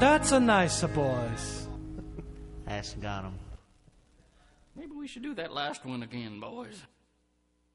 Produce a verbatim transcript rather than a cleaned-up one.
that's a nice boys. That's got him. Maybe we should do that last one again, boys.